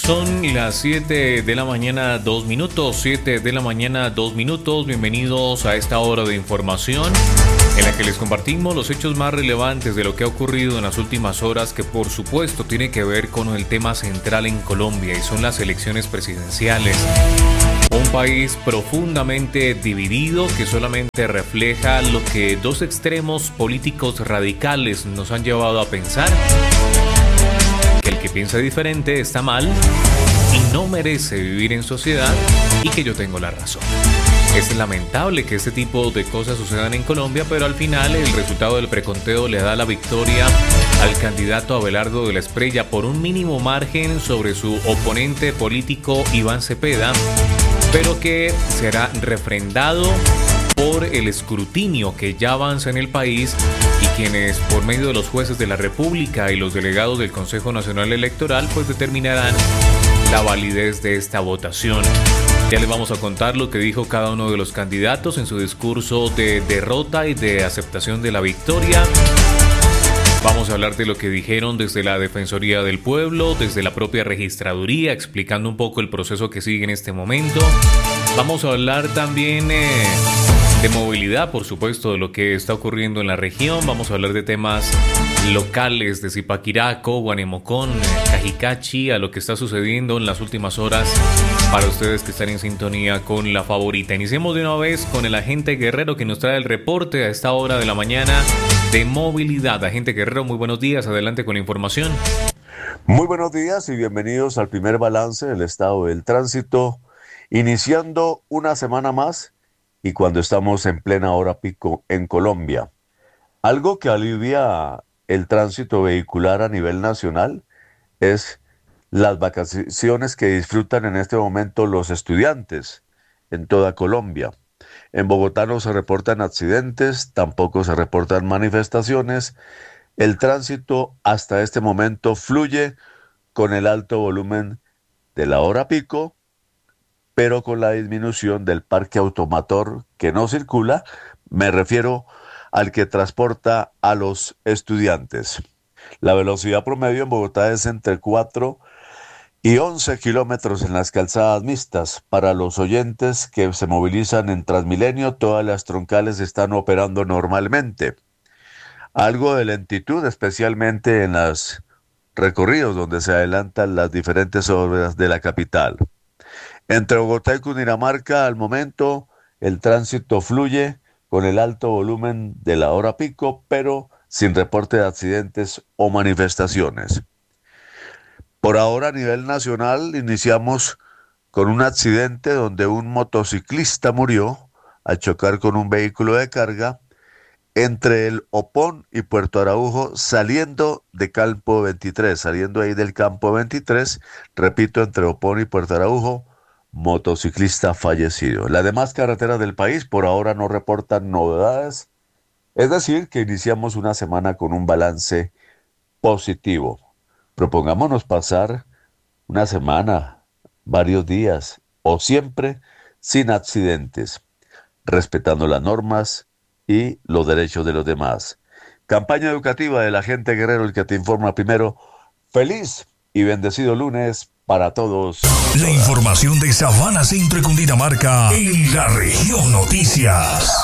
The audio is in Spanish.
Son las 7 de la mañana, 2 minutos, 7 de la mañana, 2 minutos. Bienvenidos a esta hora de información en la que les compartimos los hechos más relevantes de lo que ha ocurrido en las últimas horas, que por supuesto tiene que ver con el tema central en Colombia y son las elecciones presidenciales. Un país profundamente dividido que solamente refleja lo que dos extremos políticos radicales nos han llevado a pensar: que el que piensa diferente está mal y no merece vivir en sociedad, y que yo tengo la razón. Es lamentable que este tipo de cosas sucedan en Colombia, pero al final el resultado del preconteo le da la victoria al candidato Abelardo de la Espriella por un mínimo margen sobre su oponente político Iván Cepeda, pero que será refrendado por el escrutinio que ya avanza en el país y quienes, por medio de los jueces de la República y los delegados del Consejo Nacional Electoral, pues determinarán la validez de esta votación. Ya les vamos a contar lo que dijo cada uno de los candidatos en su discurso de derrota y de aceptación de la victoria. Vamos a hablar de lo que dijeron desde la Defensoría del Pueblo, desde la propia registraduría, explicando un poco el proceso que sigue en este momento. Vamos a hablar también de movilidad, por supuesto, de lo que está ocurriendo en la región. Vamos a hablar de temas locales, de Zipaquirá, Guanemocón, Cajicachi, a lo que está sucediendo en las últimas horas para ustedes que están en sintonía con La Favorita. Iniciemos de una vez con el agente Guerrero, que nos trae el reporte a esta hora de la mañana de movilidad. Agente Guerrero, muy buenos días, adelante con la información. Muy buenos días y bienvenidos al primer balance del estado del tránsito, iniciando una semana más y cuando estamos en plena hora pico en Colombia. Algo que alivia el tránsito vehicular a nivel nacional es las vacaciones que disfrutan en este momento los estudiantes en toda Colombia. En Bogotá no se reportan accidentes, tampoco se reportan manifestaciones. El tránsito hasta este momento fluye con el alto volumen de la hora pico, pero con la disminución del parque automotor que no circula. Me refiero al que transporta a los estudiantes. La velocidad promedio en Bogotá es entre 4 y 11 kilómetros en las calzadas mixtas. Para los oyentes que se movilizan en Transmilenio, todas las troncales están operando normalmente. Algo de lentitud, especialmente en los recorridos donde se adelantan las diferentes obras de la capital. Entre Bogotá y Cundinamarca, al momento, el tránsito fluye con el alto volumen de la hora pico, pero sin reporte de accidentes o manifestaciones. Por ahora, a nivel nacional, iniciamos con un accidente donde un motociclista murió al chocar con un vehículo de carga entre el Opón y Puerto Araujo, saliendo de Campo 23, saliendo ahí del Campo 23, repito, entre Opón y Puerto Araujo, motociclista fallecido. Las demás carreteras del país por ahora no reportan novedades, es decir, que iniciamos una semana con un balance positivo. Propongámonos pasar una semana, varios días o siempre sin accidentes, respetando las normas y los derechos de los demás. Campaña educativa del agente Guerrero, el que te informa primero. Feliz y bendecido lunes para todos. La información de Sabana Centro y Cundinamarca en la región Noticias.